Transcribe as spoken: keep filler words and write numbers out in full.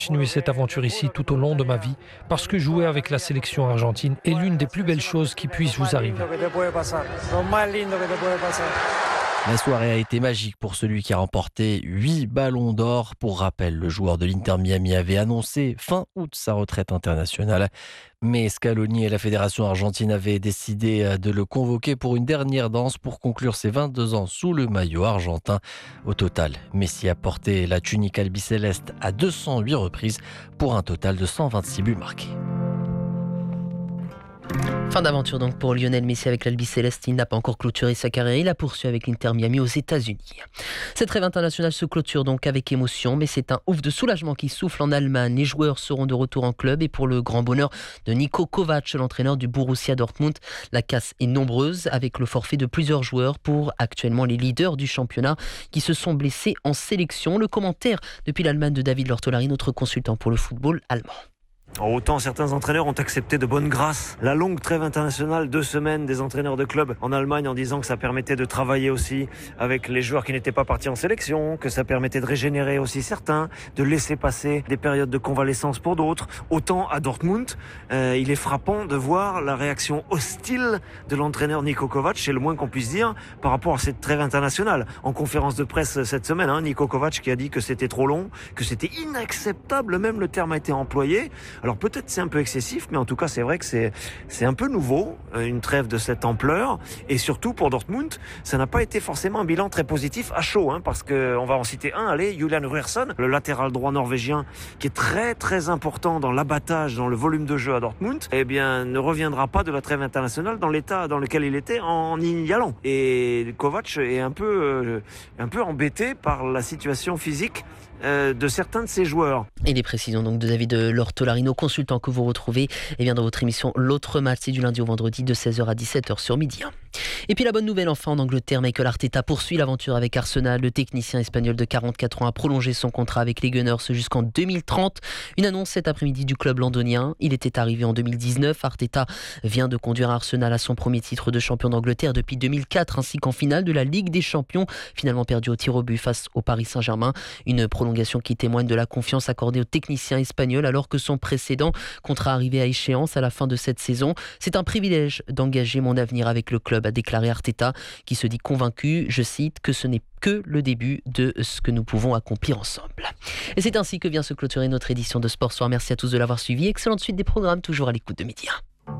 Continuer cette aventure ici tout au long de ma vie, parce que jouer avec la sélection argentine est l'une des plus belles choses qui puissent vous arriver. La soirée a été magique pour celui qui a remporté huit ballons d'or. Pour rappel, le joueur de l'Inter Miami avait annoncé fin août sa retraite internationale. Mais Scaloni et la fédération argentine avaient décidé de le convoquer pour une dernière danse pour conclure ses vingt-deux ans sous le maillot argentin. Au total, Messi a porté la tunique albicéleste à deux cent huit reprises pour un total de cent vingt-six buts marqués. Fin d'aventure donc pour Lionel Messi avec l'Albi Céleste. Il n'a pas encore clôturé sa carrière. Il a poursuivi avec l'Inter Miami aux États-Unis. Cette trêve internationale se clôture donc avec émotion, mais c'est un ouf de soulagement qui souffle en Allemagne. Les joueurs seront de retour en club et pour le grand bonheur de Niko Kovac, l'entraîneur du Borussia Dortmund, la casse est nombreuse avec le forfait de plusieurs joueurs pour actuellement les leaders du championnat qui se sont blessés en sélection. Le commentaire depuis l'Allemagne de David Lortolari, notre consultant pour le football allemand. Autant certains entraîneurs ont accepté de bonne grâce la longue trêve internationale, deux semaines des entraîneurs de club en Allemagne en disant que ça permettait de travailler aussi avec les joueurs qui n'étaient pas partis en sélection, que ça permettait de régénérer aussi certains, de laisser passer des périodes de convalescence pour d'autres. Autant à Dortmund, euh, il est frappant de voir la réaction hostile de l'entraîneur Niko Kovac, c'est le moins qu'on puisse dire par rapport à cette trêve internationale. En conférence de presse cette semaine, hein, Niko Kovac qui a dit que c'était trop long, que c'était inacceptable, même le terme a été employé. Alors peut-être c'est un peu excessif, mais en tout cas c'est vrai que c'est, c'est un peu nouveau, une trêve de cette ampleur. Et surtout pour Dortmund, ça n'a pas été forcément un bilan très positif à chaud, hein, parce qu'on va en citer un, allez, Julian Ryerson, le latéral droit norvégien, qui est très très important dans l'abattage, dans le volume de jeu à Dortmund, eh bien ne reviendra pas de la trêve internationale dans l'état dans lequel il était en y allant. Et Kovac est un peu, euh, un peu embêté par la situation physique euh, de certains de ses joueurs. Et des précisions donc de David Lortolarino, consultant que vous retrouvez eh bien, dans votre émission L'autre match, c'est du lundi au vendredi de seize heures à dix-sept heures sur Midi. Et puis la bonne nouvelle enfin en Angleterre, Mikel Arteta poursuit l'aventure avec Arsenal. Le technicien espagnol de quarante-quatre ans a prolongé son contrat avec les Gunners jusqu'en deux mille trente. Une annonce cet après-midi du club londonien. Il était arrivé en deux mille dix-neuf. Arteta vient de conduire Arsenal à son premier titre de champion d'Angleterre depuis deux mille quatre, ainsi qu'en finale de la Ligue des Champions, finalement perdu au tir au but face au Paris Saint-Germain. Une prolongation qui témoigne de la confiance accordée au technicien espagnol alors que son précédent contrat arrivé à échéance à la fin de cette saison. C'est un privilège d'engager mon avenir avec le club, a déclaré Arteta, qui se dit convaincu, je cite, que ce n'est que le début de ce que nous pouvons accomplir ensemble. Et c'est ainsi que vient se clôturer notre édition de Sport Soir. Merci à tous de l'avoir suivi. Excellente suite des programmes, toujours à l'écoute de Midi.